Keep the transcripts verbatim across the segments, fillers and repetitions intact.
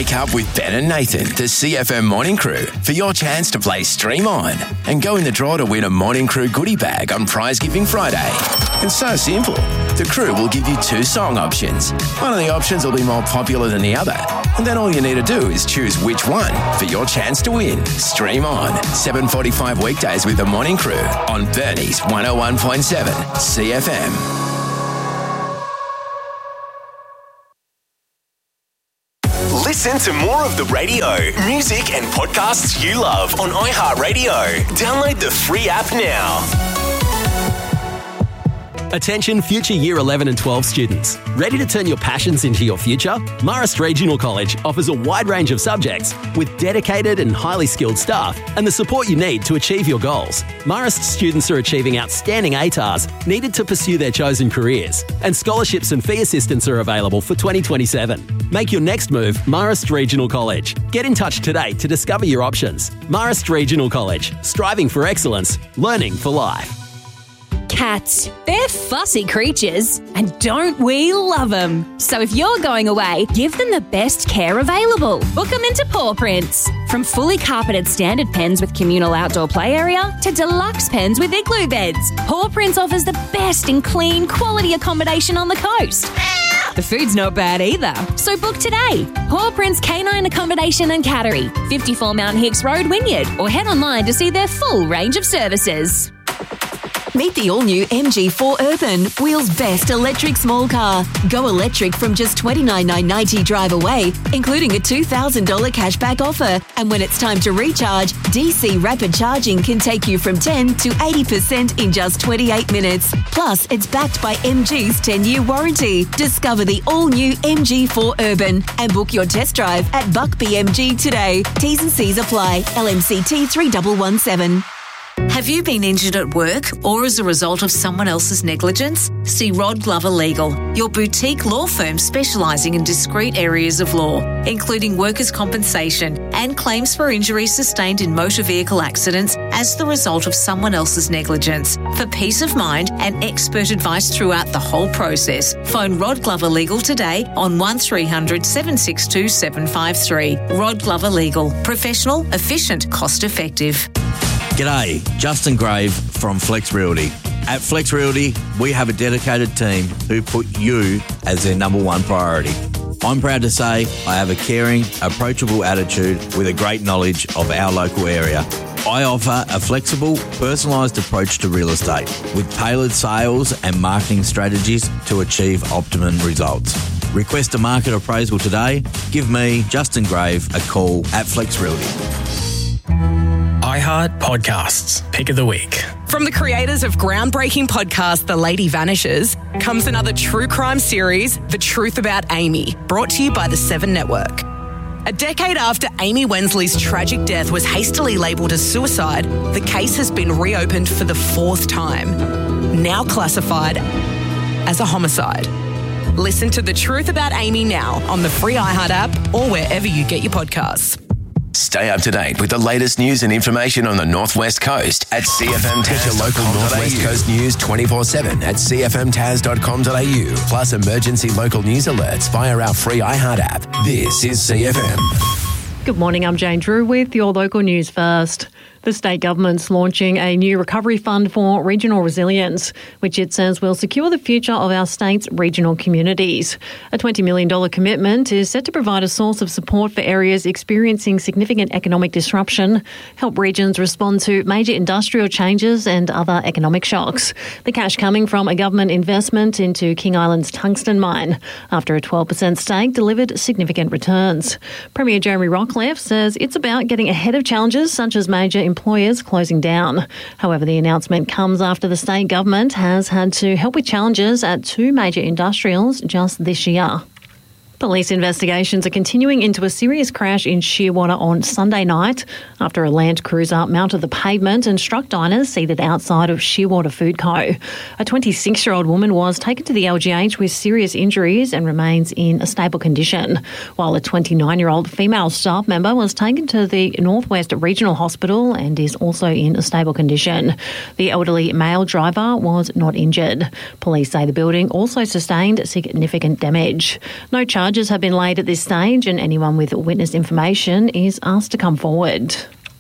Wake up with Ben and Nathan, the C F M Morning Crew, for your chance to play Stream On and go in the draw to win a Morning Crew goodie bag on Prize Giving Friday. It's so simple. The crew will give you two song options. One of the options will be more popular than the other, and then all you need to do is choose which one for your chance to win. Stream On, seven forty-five weekdays with the Morning Crew on Bernie's one oh one point seven C F M. Listen to more of the radio, music and podcasts you love on iHeartRadio. Download the free app now. Attention future Year eleven and twelve students. Ready to turn your passions into your future? Marist Regional College offers a wide range of subjects with dedicated and highly skilled staff and the support you need to achieve your goals. Marist students are achieving outstanding A T A Rs needed to pursue their chosen careers, and scholarships and fee assistance are available for twenty twenty-seven. Make your next move Marist Regional College. Get in touch today to discover your options. Marist Regional College, striving for excellence, learning for life. Cats. They're fussy creatures, and don't we love them? So if you're going away, give them the best care available. Book them into Paw Prints. From fully carpeted standard pens with communal outdoor play area to deluxe pens with igloo beds, Paw Prints offers the best in clean, quality accommodation on the coast. The food's not bad either, so book today. Paw Prints Canine Accommodation and Cattery, fifty-four Mount Hicks Road, Wynyard, or head online to see their full range of services. Meet the all-new M G four Urban, Wheels' best electric small car. Go electric from just twenty-nine thousand nine hundred ninety dollars drive away, including a two thousand dollars cashback offer. And when it's time to recharge, D C rapid charging can take you from ten to eighty percent in just twenty-eight minutes. Plus, it's backed by M G's ten-year warranty. Discover the all-new M G four Urban and book your test drive at Buck B M G today. T's and C's apply. L M C T three one one seven. Have you been injured at work or as a result of someone else's negligence? See Rod Glover Legal, your boutique law firm specialising in discrete areas of law, including workers' compensation and claims for injuries sustained in motor vehicle accidents as the result of someone else's negligence. For peace of mind and expert advice throughout the whole process, phone Rod Glover Legal today on one three hundred seven six two seven five three. Rod Glover Legal. Professional, efficient, cost effective. G'day, Justin Grave from Flex Realty. At Flex Realty, we have a dedicated team who put you as their number one priority. I'm proud to say I have a caring, approachable attitude with a great knowledge of our local area. I offer a flexible, personalised approach to real estate with tailored sales and marketing strategies to achieve optimum results. Request a market appraisal today. Give me, Justin Grave, a call at Flex Realty. iHeart Podcasts, Pick of the Week. From the creators of groundbreaking podcast The Lady Vanishes comes another true crime series, The Truth About Amy, brought to you by the Seven Network. A decade after Amy Wensley's tragic death was hastily labelled as suicide, the case has been reopened for the fourth time, now classified as a homicide. Listen to The Truth About Amy now on the free iHeart app or wherever you get your podcasts. Stay up to date with the latest news and information on the Northwest Coast at C F M Taz. Get your local Northwest Coast news twenty-four seven at c f m taz dot com dot a u. Plus emergency local news alerts via our free iHeart app. This is C F M. Good morning, I'm Jane Drew with your local news first. The state government's launching a new recovery fund for regional resilience, which it says will secure the future of our state's regional communities. A twenty million dollars commitment is set to provide a source of support for areas experiencing significant economic disruption, help regions respond to major industrial changes and other economic shocks. The cash coming from a government investment into King Island's tungsten mine, after a twelve percent stake delivered significant returns. Premier Jeremy Rockliff says it's about getting ahead of challenges such as major employers closing down. However, the announcement comes after the state government has had to help with challenges at two major industrials just this year. Police investigations are continuing into a serious crash in Shearwater on Sunday night after a Land Cruiser mounted the pavement and struck diners seated outside of Shearwater Food Co. A twenty-six-year-old woman was taken to the L G H with serious injuries and remains in a stable condition, while a twenty-nine-year-old female staff member was taken to the Northwest Regional Hospital and is also in a stable condition. The elderly male driver was not injured. Police say the building also sustained significant damage. No charge charges have been laid at this stage, and anyone with witness information is asked to come forward.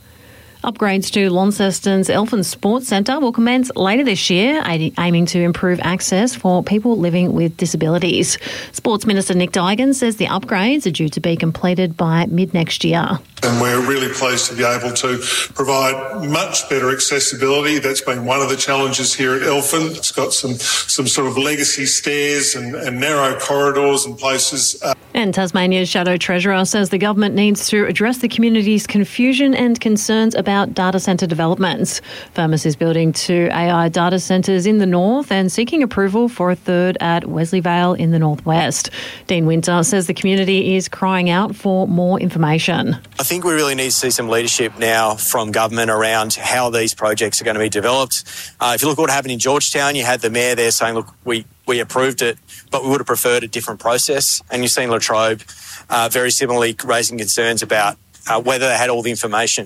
Upgrades to Launceston's Elfin Sports Centre will commence later this year, aiming to improve access for people living with disabilities. Sports Minister Nick Duigan says the upgrades are due to be completed by mid-next year. And we're really pleased to be able to provide much better accessibility. That's been one of the challenges here at Elfin. It's got some, some sort of legacy stairs and, and narrow corridors and places. Uh, and Tasmania's Shadow Treasurer says the government needs to address the community's confusion and concerns about data centre developments. Firmus is building two A I data centres in the north and seeking approval for a third at Wesleyvale in the northwest. Dean Winter says the community is crying out for more information. I think we really need to see some leadership now from government around how these projects are going to be developed. Uh, if you look at what happened in Georgetown, you had the mayor there saying, look, we, we approved it, but we would have preferred a different process. And you've seen Latrobe uh, very similarly raising concerns about uh, whether they had all the information.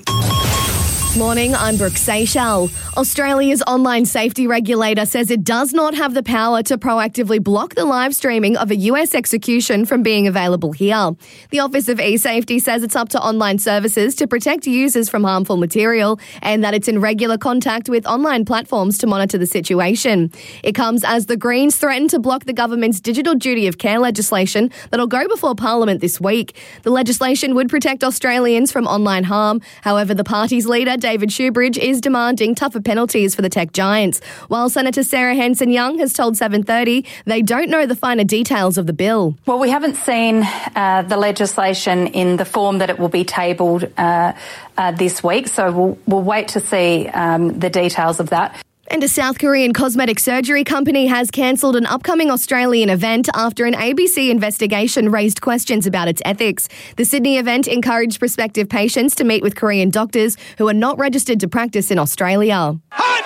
Morning, I'm Brooke Seychelles. Australia's online safety regulator says it does not have the power to proactively block the live streaming of a U S execution from being available here. The Office of eSafety says it's up to online services to protect users from harmful material and that it's in regular contact with online platforms to monitor the situation. It comes as the Greens threaten to block the government's digital duty of care legislation that'll go before Parliament this week. The legislation would protect Australians from online harm. However, the party's leader, David Shoebridge, is demanding tougher penalties for the tech giants, while Senator Sarah Hanson-Young has told seven thirty they don't know the finer details of the bill. Well, we haven't seen uh, the legislation in the form that it will be tabled uh, uh, this week, so we'll, we'll wait to see um, the details of that. And a South Korean cosmetic surgery company has cancelled an upcoming Australian event after an A B C investigation raised questions about its ethics. The Sydney event encouraged prospective patients to meet with Korean doctors who are not registered to practice in Australia.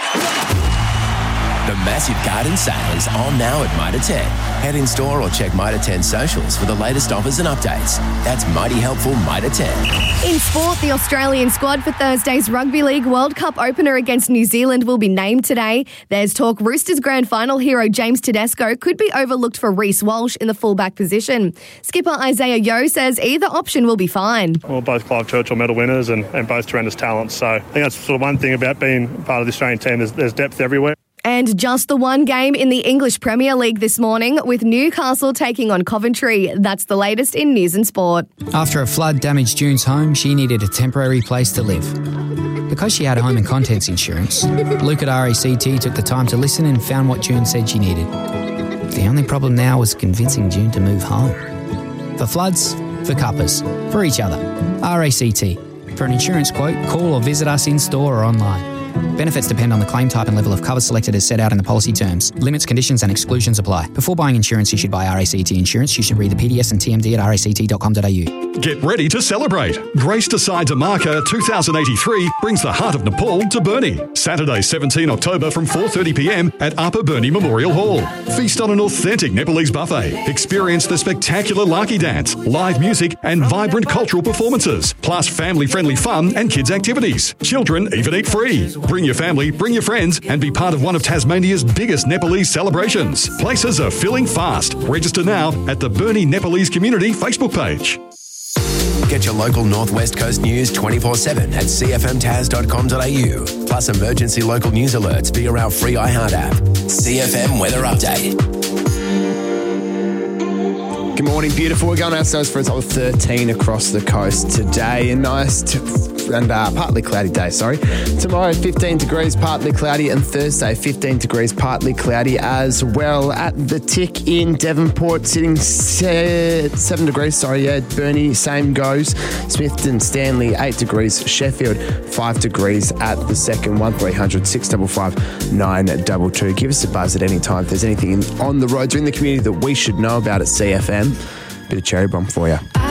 The massive garden sale is on now at Mitre ten. Head in store or check Mitre ten socials for the latest offers and updates. That's mighty helpful, Mitre ten. In sport, the Australian squad for Thursday's Rugby League World Cup opener against New Zealand will be named today. There's talk Roosters grand final hero James Tedesco could be overlooked for Reece Walsh in the fullback position. Skipper Isaiah Yeo says either option will be fine. Well, both Clive Churchill medal winners and, and both tremendous talents. So I think that's sort of one thing about being part of the Australian team. There's, there's depth everywhere. And just the one game in the English Premier League this morning with Newcastle taking on Coventry. That's the latest in news and sport. After a flood damaged June's home, she needed a temporary place to live. Because she had home and contents insurance, Luke at R A C T took the time to listen and found what June said she needed. The only problem now was convincing June to move home. For floods, for cuppers, for each other. R A C T. For an insurance quote, call or visit us in store or online. Benefits depend on the claim type and level of cover selected as set out in the policy terms. Limits, conditions and exclusions apply. Before buying insurance issued by R A C T Insurance, you should read the P D S and T M D at r a c t dot com dot a u. Get ready to celebrate. Grace Decides a Marker twenty eighty-three brings the heart of Nepal to Burnie. Saturday, seventeenth October from four thirty p m at Upper Burnie Memorial Hall. Feast on an authentic Nepalese buffet. Experience the spectacular Laki dance, live music and vibrant cultural performances, plus family-friendly fun and kids' activities. Children even eat free. Bring your family, bring your friends, and be part of one of Tasmania's biggest Nepalese celebrations. Places are filling fast. Register now at the Burnie Nepalese Community Facebook page. Get your local Northwest Coast news twenty-four seven at c f m tas dot com dot a u. Plus emergency local news alerts via our free iHeart app. C F M Weather Update. Good morning, beautiful. We're going ourselves for a top of thirteen across the coast today. A nice t- and uh, partly cloudy day, sorry. Tomorrow, fifteen degrees, partly cloudy, and Thursday, fifteen degrees, partly cloudy as well. At the Tick in Devonport, sitting se- seven degrees, sorry, yeah. Burnie, same goes. Smithton, Stanley, eight degrees. Sheffield, five degrees at the second. one three hundred six five five nine two two. Give us a buzz at any time if there's anything on the roads or in the community that we should know about at C F M. Bit of cherry bomb for you.